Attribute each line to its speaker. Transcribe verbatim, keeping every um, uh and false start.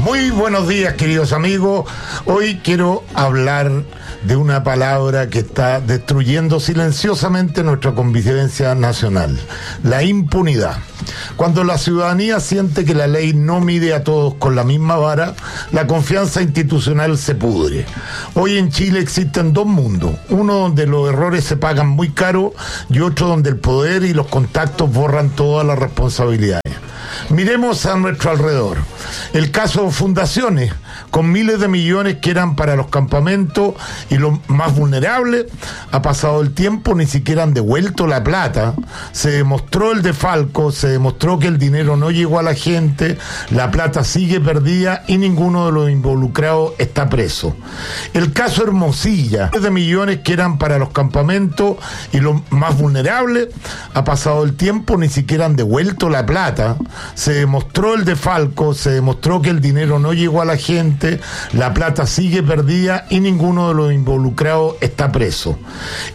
Speaker 1: Muy buenos días, queridos amigos. Hoy quiero hablar de una palabra que está destruyendo silenciosamente nuestra convivencia nacional: la impunidad. Cuando la ciudadanía siente que la ley no mide a todos con la misma vara, la confianza institucional se pudre. Hoy en Chile existen dos mundos: uno donde los errores se pagan muy caro y otro donde el poder y los contactos borran todas las responsabilidades. Miremos a nuestro alrededor. El caso de fundaciones, con miles de millones que eran para los campamentos y los más vulnerables, ha pasado el tiempo, ni siquiera han devuelto la plata, se demostró el desfalco, se demostró que el dinero no llegó a la gente, la plata sigue perdida y ninguno de los involucrados está preso. El caso Hermosilla, miles de millones que eran para los campamentos y los más vulnerables, ha pasado el tiempo, ni siquiera han devuelto la plata, se demostró el desfalco, se demostró que el dinero no llegó a la gente, la plata sigue perdida y ninguno de los involucrados está preso.